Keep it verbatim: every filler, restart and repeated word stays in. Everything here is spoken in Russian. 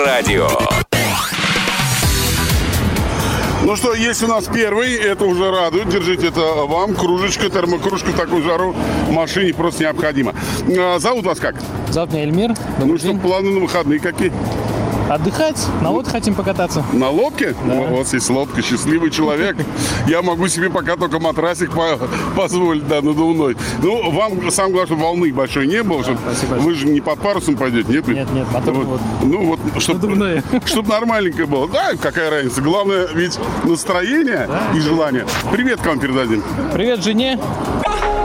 Радио. Ну что, есть у нас первый, это уже радует. Держите, это вам. Кружечка, термокружка в такую жару в машине просто необходимо. А, зовут вас как? Зовут меня Эльмир. Ну что, планы на выходные какие? Отдыхать, на лодке хотим покататься. На лодке? Да. У вас есть лодка, счастливый человек. Я могу себе пока только матрасик по- позволить, да, надувной. Ну, вам самое главное, чтобы волны большой не было. Чтобы спасибо. Вы же не под парусом пойдете, нет? Нет, нет, мотор Вот. вот. Ну вот, чтобы Надувные. чтоб нормальненько было. Да, какая разница. Главное ведь настроение и желание. Привет к вам передадим. Привет жене.